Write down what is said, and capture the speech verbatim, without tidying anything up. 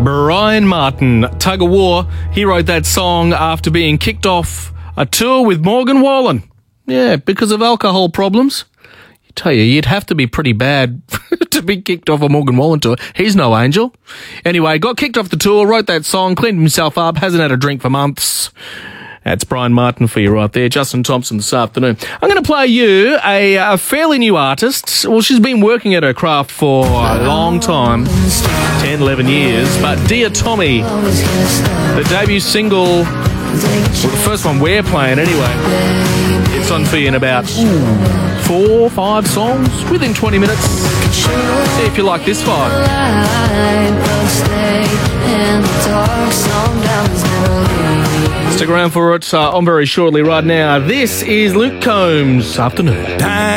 Brian Martin, Tug of War. He wrote that song after being kicked off a tour with Morgan Wallen. Yeah, because of alcohol problems. I tell you, you'd have to be pretty bad to be kicked off a Morgan Wallen tour. He's no angel. Anyway, got kicked off the tour, wrote that song, cleaned himself up, hasn't had a drink for months. That's Brian Martin for you right there. Justin Thompson this afternoon. I'm going to play you a, a fairly new artist. Well, she's been working at her craft for a long time, ten, eleven years. But Dear Tommy, the debut single, well, the first one we're playing anyway, it's on for you in about ooh, four, five songs within twenty minutes. See if you like this vibe. Stick around for it uh, on very shortly right now. This is Luke Combs. Afternoon.